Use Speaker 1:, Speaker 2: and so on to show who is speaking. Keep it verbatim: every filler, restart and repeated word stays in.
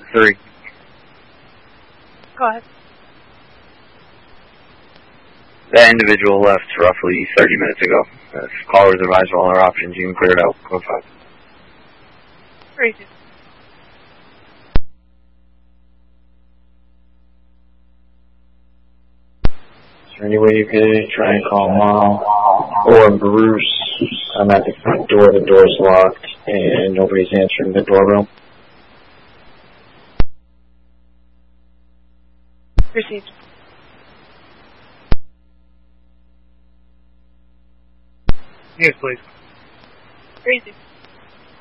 Speaker 1: three.
Speaker 2: Go ahead.
Speaker 1: That individual left roughly thirty minutes ago. Uh, caller was advised of all our options. You can clear it out. Code five.
Speaker 2: Three, two.
Speaker 3: Is there any way you could try and call Mom or Bruce? I'm at the front door. The door's locked and nobody's answering the doorbell.
Speaker 2: Received.
Speaker 4: Yes, please.
Speaker 2: Three, two.